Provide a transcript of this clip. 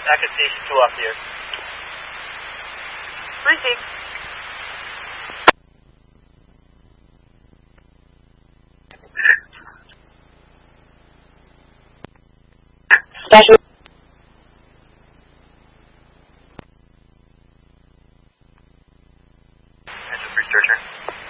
Active Station 2 off here. Receive. Special. Engine researcher.